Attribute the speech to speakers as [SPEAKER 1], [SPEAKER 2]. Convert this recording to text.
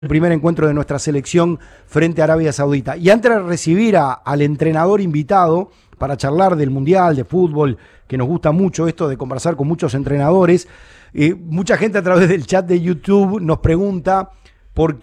[SPEAKER 1] el primer encuentro de nuestra selección frente a Arabia Saudita. Y antes de recibir al entrenador invitado para charlar del Mundial, de fútbol, que nos gusta mucho esto de conversar con muchos entrenadores, mucha gente a través del chat de YouTube nos pregunta por qué